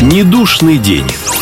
Недушный день.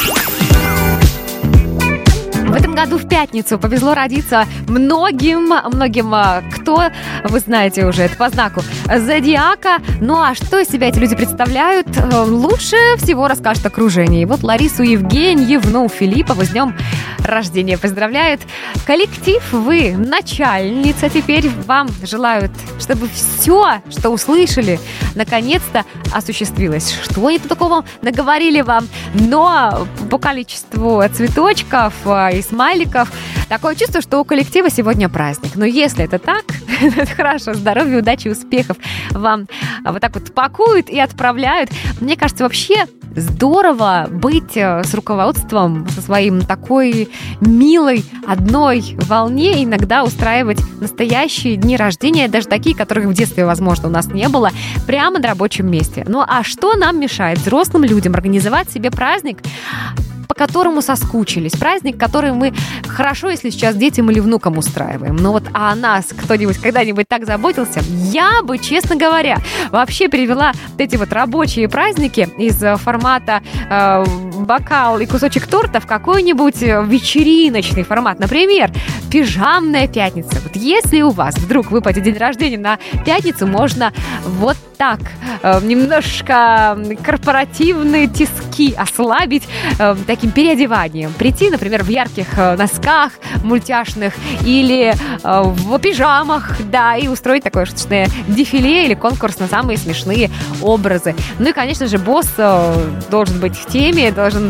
В этом году в пятницу повезло родиться многим, кто, вы знаете уже, это по знаку зодиака. Ну а что из себя эти люди представляют, лучше всего расскажет окружение. И вот Ларису Евгеньевну Филиппову с днем рождения поздравляет коллектив. Вы начальница, теперь вам желают, чтобы все, что услышали, наконец-то осуществилось. Что они такого наговорили вам? Но по количеству цветочков и смайликов такое чувство, что у коллектива сегодня праздник. Но если это так, это хорошо. Здоровья, удачи, успехов вам вот так вот пакуют и отправляют. Мне кажется, вообще здорово быть с руководством, со своим такой милой одной волне, иногда устраивать настоящие дни рождения, даже такие, которых в детстве, возможно, у нас не было, прямо на рабочем месте. Ну а что нам мешает взрослым людям организовать себе праздник, по которому соскучились? Праздник, который мы хорошо, если сейчас детям или внукам устраиваем. Но вот о нас кто-нибудь когда-нибудь так заботился? Я бы, честно говоря, вообще перевела вот эти вот рабочие праздники из формата бокал и кусочек торта в какой-нибудь вечериночный формат. Например, пижамная пятница. Вот если у вас вдруг выпадет день рождения на пятницу, можно вот так немножко корпоративные тиски ослабить таким переодеванием. Прийти, например, в ярких носках мультяшных или в пижамах, да, и устроить такое штучное дефиле или конкурс на самые смешные образы. Ну и, конечно же, босс должен быть в теме, должен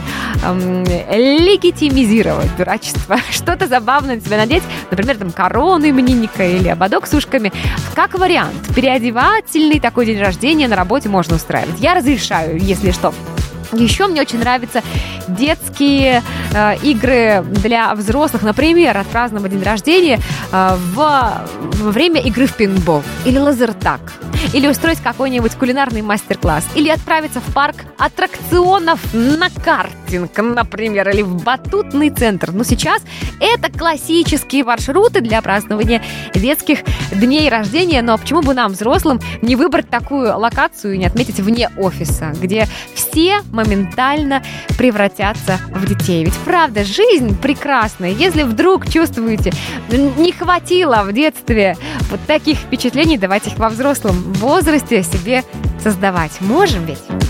легитимизировать дурачество. Что-то забавное на себя надеть, например, там корону именинника или ободок с ушками. Как вариант, переодевательный такой день рождения на работе можно устраивать. Я разрешаю, если что. Еще мне очень нравятся детские игры для взрослых. Например, отпраздновать день рождения во время игры в пейнтбол или лазертаг. Или устроить какой-нибудь кулинарный мастер-класс. Или отправиться в парк аттракционов на картинг, например, или в батутный центр. Но сейчас это классические маршруты для празднования детских дней рождения. Но почему бы нам, взрослым, не выбрать такую локацию и не отметить вне офиса, где все моментально превратятся в детей? Ведь правда, жизнь прекрасная. Если вдруг чувствуете, не хватило в детстве вот таких впечатлений, давайте их во взрослом возрасте себе создавать. Можем ведь?